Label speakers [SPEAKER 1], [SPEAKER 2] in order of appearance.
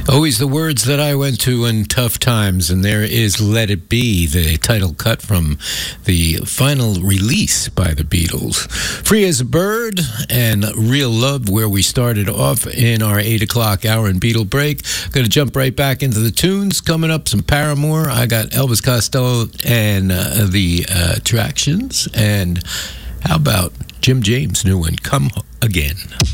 [SPEAKER 1] Always the words that I went to in tough times, and there is Let It Be, the title cut from the final release by the Beatles. Free as a Bird and Real Love, where we started off in our 8 o'clock hour and Beatle break. Going to jump right back into the tunes. Coming up, some Paramore. I got Elvis Costello and the Attractions. And how about Jim James' new one, Come Again?